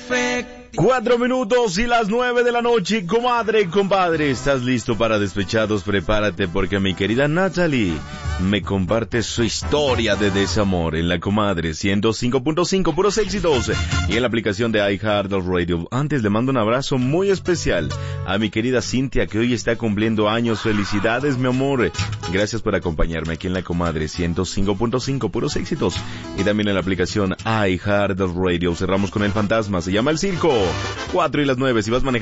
4 minutos y las 9 de la noche, comadre, compadre, ¿estás listo para Despechados? Prepárate porque mi querida Natalie me comparte su historia de desamor en la comadre 105.5, puros éxitos, y en la aplicación de iHeartRadio. Antes le mando un abrazo muy especial a mi querida Cintia, que hoy está cumpliendo años. Felicidades, mi amor. Gracias por acompañarme aquí en la comadre 105.5, puros éxitos, y también en la aplicación iHeartRadio. Cerramos con el fantasma, se llama El Circo. 4 y las 9, si vas manejando